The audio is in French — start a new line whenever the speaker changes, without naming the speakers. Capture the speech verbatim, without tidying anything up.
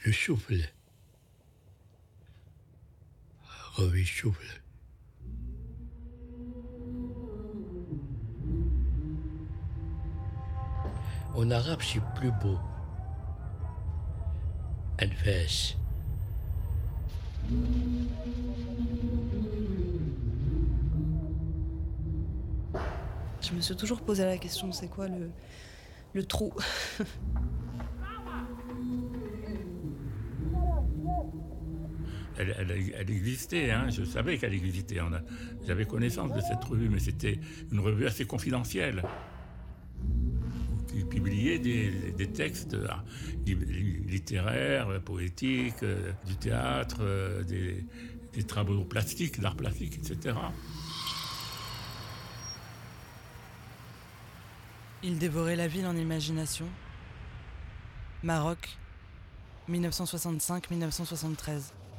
Le souffle. Revis souffle. En arabe, c'est plus beau. Anfas.
Je me suis toujours posé la question, c'est quoi le, le trou?
Elle, elle, elle existait, hein, je savais qu'elle existait. On a, j'avais connaissance de cette revue, mais c'était une revue assez confidentielle, qui publiait des, des textes littéraires, poétiques, du théâtre, des, des travaux plastiques, d'art plastique, et cetera.
Il dévorait la ville en imagination. Maroc, mille neuf cent soixante-cinq à mille neuf cent soixante-treize.